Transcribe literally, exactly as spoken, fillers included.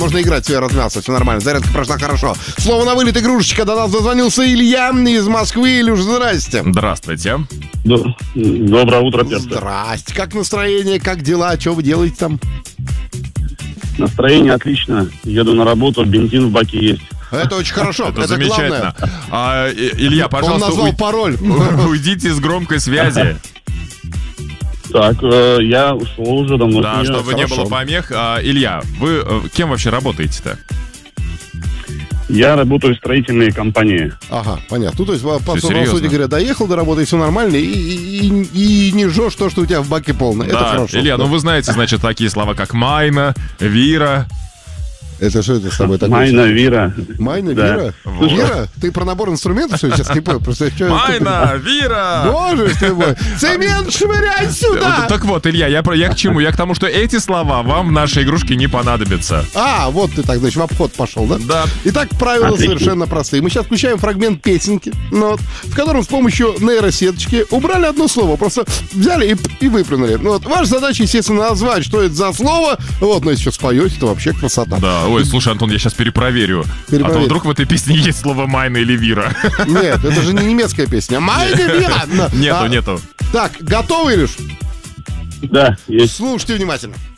Можно играть, все, я размялся, все нормально. Зарядка прошла хорошо. Слово на вылет, игрушечка. До нас дозвонился Илья из Москвы. Илюш, здрасте. Здравствуйте. Доброе утро, Петр. Здрасте. Как настроение, как дела? Что вы делаете там? Настроение отлично. Еду на работу, бензин в баке есть. Это очень хорошо. Это, это замечательно. А, Илья, пожалуйста, Он назвал уй... пароль. уйдите из громкой связи. Так, э, я ушел уже давно. Да, чтобы не было помех. А, Илья, вы э, кем вообще работаете-то? Я работаю в строительной компании. Ага, понятно. Ну, то есть, по, по серьезно? сути говоря, доехал до работы, и все нормально, и, и, и, и не жжешь то, что у тебя в баке полно. Это Да, хорошо. Илья, да. ну вы знаете, значит, такие слова, как майна, вира. Это что это с тобой такое? Майна, Вира. Майна, Да. Вира? Вот. Вира? Ты про набор инструментов, что ли, сейчас не понял? Просто, что, Майна, вира! Боже ж ты мой! Цемент швыряй сюда! Так вот, Илья, я, про, я к чему? Я к тому, что эти слова вам в нашей игрушке не понадобятся. А, вот ты так, значит, в обход пошел, да? Да. Итак, правила Отлично. совершенно простые. Мы сейчас включаем фрагмент песенки, ну, вот, в котором с помощью нейросеточки убрали одно слово, просто взяли и, и выплюнули. Ну, вот, ваша задача, естественно, назвать, что это за слово. Вот, ну, если что споете, то вообще красота. Да, ой, слушай, Антон, я сейчас перепроверю. Перепроверь. А то вдруг в этой песне есть слово майна или вира. Нет, это же не немецкая песня. Майна, Вира! Нету, А, нету. Так, готовы, Илюш? Да, есть. Слушайте внимательно.